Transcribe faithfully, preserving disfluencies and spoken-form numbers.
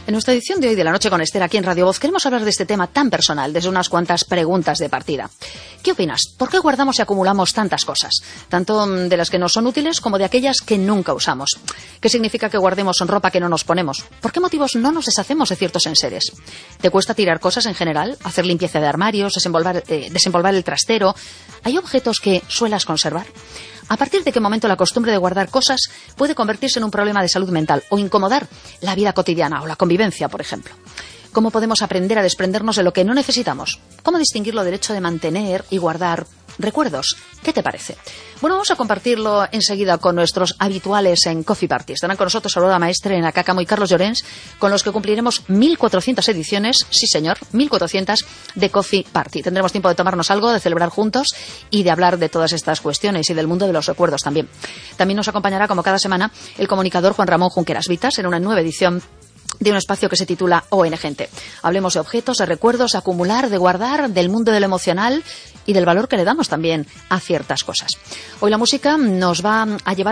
En nuestra edición de hoy de La Noche con Esther, aquí en Radio Voz, queremos hablar de este tema tan personal, desde unas cuantas preguntas de partida. ¿Qué opinas? ¿Por qué guardamos y acumulamos tantas cosas? Tanto de las que nos son útiles como de aquellas que nunca usamos. ¿Qué significa que guardemos ropa que no nos ponemos? ¿Por qué motivos no nos deshacemos de ciertos enseres? ¿Te cuesta tirar cosas en general? ¿Hacer limpieza de armarios? ¿Desempolvar, eh, desempolvar el trastero? ¿Hay objetos que suelas conservar? ¿A partir de qué momento la costumbre de guardar cosas puede convertirse en un problema de salud mental o incomodar la vida cotidiana o la convivencia, por ejemplo? ¿Cómo podemos aprender a desprendernos de lo que no necesitamos? ¿Cómo distinguir lo derecho de mantener y guardar recuerdos? ¿Qué te parece? Bueno, vamos a compartirlo enseguida con nuestros habituales en Coffee Party. Estarán con nosotros Aurora Maestre, Ena Cácamo y Carlos Llorens, con los que cumpliremos mil cuatrocientas ediciones, sí señor, mil cuatrocientas de Coffee Party. Tendremos tiempo de tomarnos algo, de celebrar juntos y de hablar de todas estas cuestiones y del mundo de los recuerdos también. También nos acompañará, como cada semana, el comunicador Juan Ramón Junqueras Vitas en una nueva edición de un espacio que se titula O N Gente. Hablemos de objetos, de recuerdos, de acumular, de guardar, del mundo de lo emocional y del valor que le damos también a ciertas cosas. Hoy la música nos va a llevar